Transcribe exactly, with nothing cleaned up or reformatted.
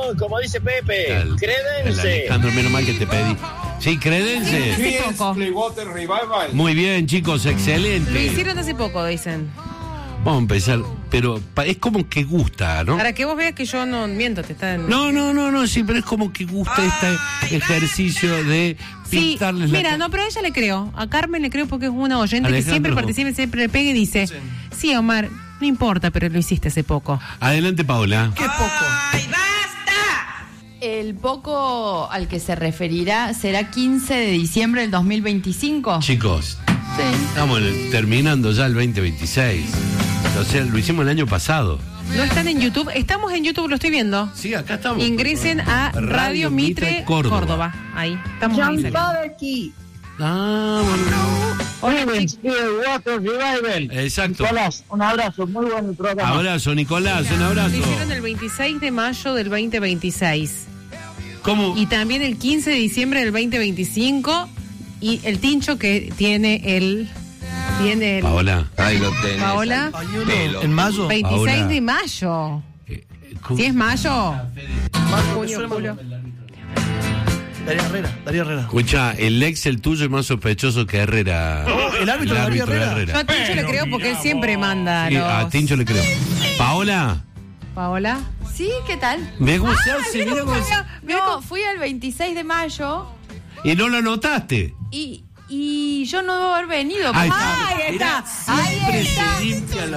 como dice Pepe, El, crédense. el Alejandro, menos mal que te pedí. Sí, crédense. Sí, hace poco. Clearwater Revival. Muy bien, chicos, Lo excelente. hicieron hace poco, dicen. Vamos a empezar, pero pa- es como que gusta, ¿no? Para que vos veas que yo no miento, te están... No, no, no, no, sí, pero es como que gusta este ejercicio de Sí, pintarles la mira, ca- no, pero a ella le creo. A Carmen le creo porque es una oyente Alejandro. que siempre participa y siempre le pega y dice: sí, Omar, no importa, pero lo hiciste hace poco. Adelante, Paola. ¡Qué poco! El poco al que se referirá será quince de diciembre del dos mil veinticinco. Chicos, Sí. estamos en el- terminando ya el veinte veintiséis. O sea, lo hicimos el año pasado. No están en YouTube. Estamos en YouTube, lo estoy viendo. Sí, acá estamos. Ingresen a Radio, Radio Mitre, Mitre, Córdoba. Córdoba. Ahí, estamos ahí saliendo. Ah, bueno. Clearwater Revival. Exacto. Nicolás, un abrazo, muy buen programa. Abrazo, Nicolás, un abrazo. Lo hicieron el veintiséis de mayo del veinte veintiséis. ¿Cómo? Y también el quince de diciembre del veinte veinticinco. Y el tincho que tiene el... Tiene el... Paola. Ahí lo tenés. Paola. Hay uno en mayo. veintiséis Paola. de mayo. Eh, ¿cómo? Si es mayo. Marzo, Junio, suena julio. Darío Herrera, Darío Herrera. Escucha, el ex, el tuyo, es más sospechoso que Herrera. Oh, el árbitro Darío Herrera. Yo a Tincho le creo porque él siempre manda Sí, los... a Tincho le creo. Paola, Paola. Sí, ¿qué tal? me gusta, se mira cómo se- No, fui el veintiséis de mayo y no lo notaste. y, y yo no debo haber venido. Ahí Ah, está. ahí Mirá, está. Ahí siempre está. se limpia la